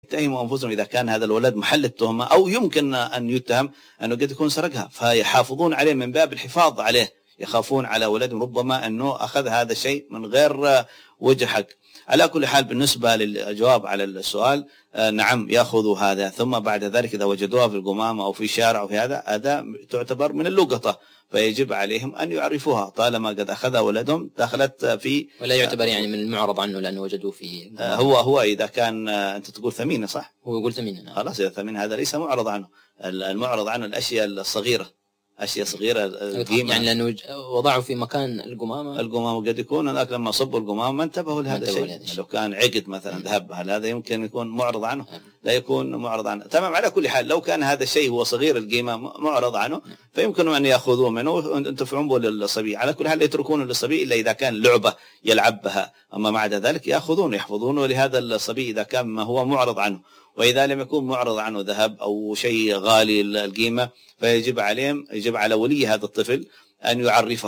يتهموا أنفسهم إذا كان هذا الولد محل التهمة، أو يمكن أن يتهم أنه قد يكون سرقها، فيحافظون عليه من باب الحفاظ عليه، يخافون على ولدهم ربما أنه أخذ هذا الشيء من غير وجه حق. على كل حال بالنسبة للجواب على السؤال، نعم يأخذوا هذا، ثم بعد ذلك إذا وجدوها في القمامة أو في شارع أو في هذا تعتبر من اللقطة، فيجب عليهم أن يعرفوها طالما قد أخذها ولدهم دخلت في، ولا يعتبر يعني من المعرض عنه لأنه وجدوه في هو إذا كان أنت تقول ثمينة صح؟ هو يقول ثمينة. خلاص إذا ثمين هذا ليس معرض عنه. المعرض عنه الأشياء الصغيرة، أشياء صغيرة يعني لأنه وضعوا في مكان القمامة قد يكون هناك لما صبوا القمامة ما انتبهوا لهذا الشيء. لو كان عقد مثلا ذهب، هل هذا يمكن يكون معرض عنه؟ لا يكون معرض عنه. تمام. على كل حال لو كان هذا الشيء هو صغير القيمة معرض عنه فيمكن أن يأخذوه منه وينتفعون به للصبي. على كل حال لا يتركونه للصبي إلا إذا كان لعبة يلعب بها، أما بعد ذلك يحفظونه لهذا الصبي إذا كان ما هو معرض عنه. وإذا لم يكون معرض عنه ذهب أو شيء غالي القيمة فيجب على ولي هذا الطفل أن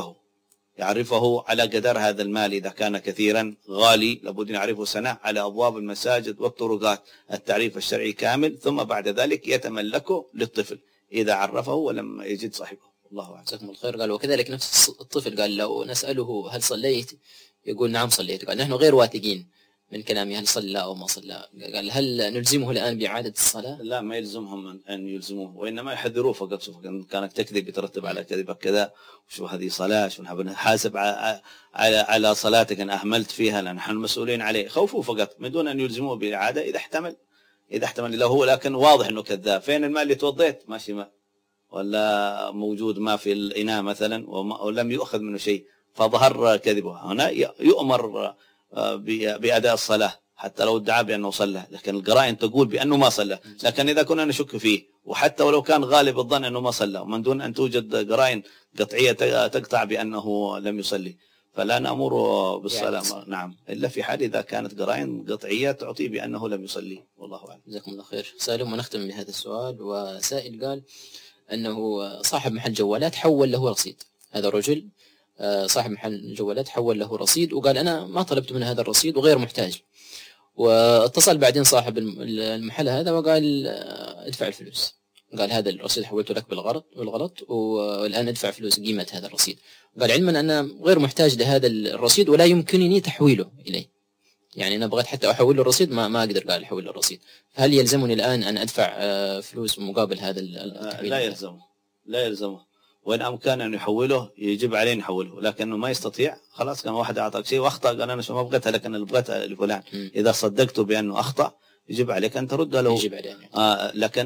يعرفه على قدر هذا المال. إذا كان كثيرا غالي لابد أن يعرفه سنة على أبواب المساجد والطرقات، التعريف الشرعي كامل، ثم بعد ذلك يتملكه للطفل إذا عرفه ولم يجد صاحبه. الله أعلم. جزاكم الله خير. قال وكذلك نفس الطفل قال لو نسأله هل صليت يقول نعم صليت، قال نحن غير واثقين من كلامي هل صلى أو ما صلى، قال هل نلزمه الآن بإعادة الصلاة؟ لا، ما يلزمهم أن يلزموه، وإنما يحذروه فقط. شوف كانت تكذب يترتب على كذبك كذا، وشو هذه صلاة، شو نحاسب على صلاتك أن أهملت فيها لأن نحن مسؤولين عليه. خوفوه فقط من دون أن يلزموه بالإعادة إذا احتمل له هو، لكن واضح أنه كذاب. فين المال اللي توضيت؟ ماشي ماء ولا موجود ما في الإناء مثلا ولم يؤخذ منه شيء، فظهر كذبه. هنا يؤمر بأداء الصلاة حتى لو ادعى بأنه صلى، لكن القرائن تقول بأنه ما صلى. لكن إذا كنا نشك فيه وحتى ولو كان غالب الظن أنه ما صلى ومن دون أن توجد قرائن قطعية تقطع بأنه لم يصلي فلا نأمره بالصلاة. نعم، إلا في حال إذا كانت قرائن قطعية تعطي بأنه لم يصلي. والله أعلم. جزاكم الله خير. سالم ونختم بهذا السؤال. وسائل قال أنه صاحب محل جوالات حول له رصيد. هذا الرجل صاحب محل جوالات حول له رصيد وقال أنا ما طلبت من هذا الرصيد وغير محتاج، واتصل بعدين صاحب المحل هذا وقال ادفع الفلوس. قال هذا الرصيد حولته لك بالغلط والآن ادفع فلوس قيمة هذا الرصيد. قال علما أنا غير محتاج لهذا الرصيد ولا يمكنني تحويله إليه، يعني أنا بغيت حتى أحول له الرصيد ما أقدر. قال أحول له الرصيد، هل يلزمني الآن أن أدفع فلوس مقابل هذا التحويل؟ لا يلزمه. وإن أمكن أن يحوله يجب عليه يحوله، لكنه ما يستطيع. خلاص كان واحد أعطاك شيء وأخطأ قال أنا شو ما بغيتها لكن اللي بغيتها لفلان، إذا صدقته بأنه أخطأ يجب عليك أن تردها له. يجب عليه لكن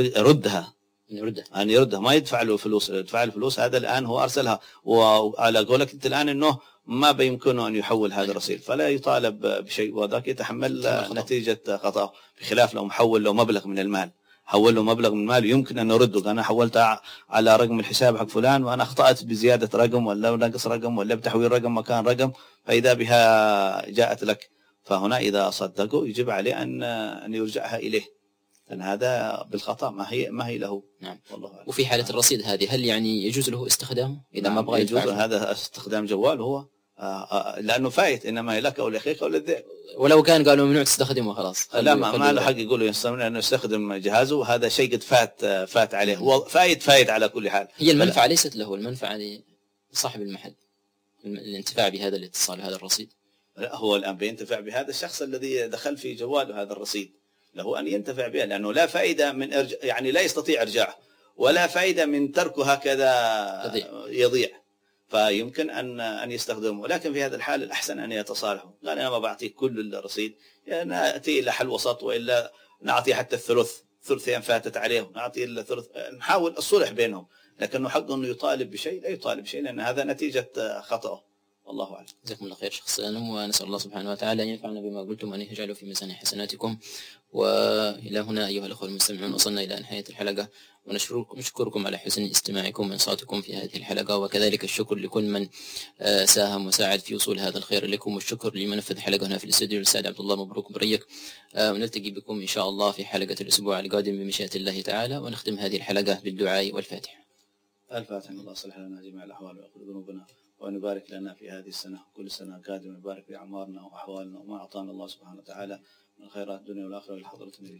يردها ما يدفع له فلوس. يدفع الفلوس هذا الآن هو أرسلها، وعلى قولك أنت الآن إنه ما بيمكنه أن يحول هذا الرصيد فلا يطالب بشيء، وذاك يتحمل نتيجة خطأه. بخلاف لو محول له مبلغ من المال، حول له مبلغ من المال يمكن أن يرده. أنا حولت على رقم الحساب حق فلان وأنا أخطأت بزيادة رقم ولا نقص رقم ولا بتحويل رقم مكان رقم، فإذا بها جاءت لك، فهنا إذا صدقوا يجب عليه أن يرجعها إليه، لأن هذا بالخطأ ما هي له. نعم. والله. وفي حالة الرصيد هذه هل يعني يجوز له استخدامه إذا ما بغى يجوز هذا استخدام جوال هو لأنه فايت، إنما لك أو لأخيك أو للذئب. ولو كان قالوا ممنوع تستخدمه خلاص لا ما له حق يقولوا يستمر أنه يستخدم جهازه، هذا شيء قد فات عليه. هو فايت على كل حال. هي المنفعة ليست له، المنفعة لصاحب المحل الانتفاع بهذا الاتصال هذا الرصيد. لا، هو الآن بينتفع بهذا الشخص الذي دخل في جواله هذا الرصيد، له أن ينتفع به، لأنه لا فائدة من يعني لا يستطيع إرجاعه، ولا فائدة من تركه هكذا يضيع، فيمكن أن يستخدمه. ولكن في هذا الحال الأحسن أن يتصالحوا. قال أنا ما بعطيك كل الرصيد، يعني نأتي إلى حل وسط، وإلا نعطي حتى ثلثين فاتت عليه نعطي إلا ثلث، نحاول الصلح بينهم. لكنه حقه أنه يطالب بشيء لا يطالب بشيء، لأن هذا نتيجة خطأه. والله أعلم. جزاكم الله خير شيخ سالم، ونسأل الله سبحانه وتعالى أن ينفعنا بما قلتم وأن يجعله في ميزان حسناتكم. وإلى هنا أيها الأخوة المستمعون وصلنا إلى نهاية الحلقة، ونشكركم على حسن استماعكم وإنصاتكم في هذه الحلقة، وكذلك الشكر لكل من ساهم وساعد في وصول هذا الخير لكم، والشكر لمن نفذ الحلقة هنا في الاستوديو الأستاذ عبد الله مبروك بريك. ونلتقي بكم إن شاء الله في حلقة الأسبوع القادم بمشيئة الله تعالى، ونختم هذه الحلقة بالدعاء والفاتحة. الفاتحة. الله يصلح لنا جميع الأحوال ويغفر ذنوبنا، وأن يبارك لنا في هذه السنة كل سنة قادمة، يبارك في أعمارنا وأحوالنا وما أعطانا الله سبحانه وتعالى من خيرات الدنيا والآخرة والحضرة النبي.